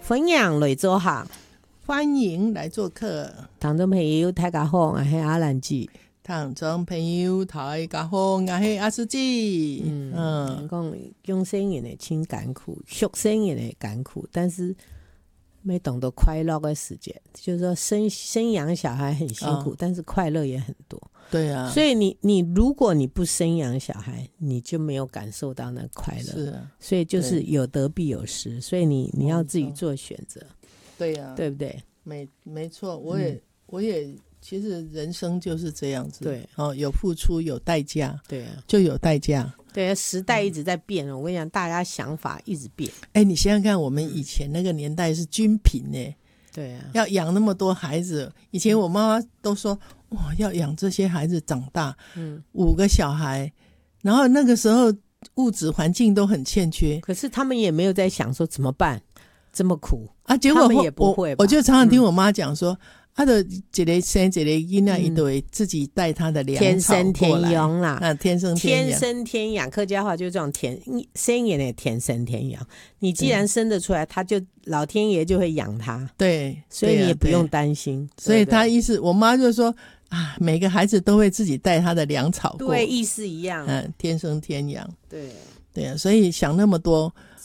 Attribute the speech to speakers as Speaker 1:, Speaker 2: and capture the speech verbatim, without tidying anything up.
Speaker 1: 分享来做客，
Speaker 2: 欢迎来做客。
Speaker 1: 听众朋友大家好，我是阿兰姐。
Speaker 2: 听众朋友大家好，我是阿司姐。
Speaker 1: 嗯，嗯讲用生人的轻甘苦，学生人的甘苦，但是没懂得快乐的时间，就是说生生养小孩很辛苦，哦，但是快乐也很多。
Speaker 2: 对啊，
Speaker 1: 所以你你如果你不生养小孩，你就没有感受到那快乐。
Speaker 2: 是啊，
Speaker 1: 所以就是有得必有失，所以你你要自己做选择。
Speaker 2: 对啊，
Speaker 1: 对不对？
Speaker 2: 没没错，我也、嗯、我也其实人生就是这样子。
Speaker 1: 对
Speaker 2: 哦，有付出有代价，
Speaker 1: 对啊，
Speaker 2: 就有代价。
Speaker 1: 对啊，时代一直在变，嗯，我跟你讲，大家想法一直变。
Speaker 2: 哎，你想想看，我们以前那个年代是均贫呢。
Speaker 1: 对啊，
Speaker 2: 要养那么多孩子，以前我妈妈都说，哇，要养这些孩子长大，嗯，五个小孩，然后那个时候物质环境都很欠缺，
Speaker 1: 可是他们也没有在想说怎么办，这么苦
Speaker 2: 啊，结果
Speaker 1: 他们也不会吧。
Speaker 2: 我，我就常常听我妈讲说，他的一个生一个囡仔，伊都会自己带他的粮草过来，
Speaker 1: 天生天养啦，
Speaker 2: 啊，天生天
Speaker 1: 养，天生天养，客家话就是这种天生也的天生天养。你既然生得出来，他就老天爷就会养他，
Speaker 2: 对，
Speaker 1: 所以你也不用担心。
Speaker 2: 所以他意思，我妈就说啊，每个孩子都会自己带他的粮草过，
Speaker 1: 对，意思一样，
Speaker 2: 嗯，天生天养，
Speaker 1: 对。
Speaker 2: 对啊，所以想那么多，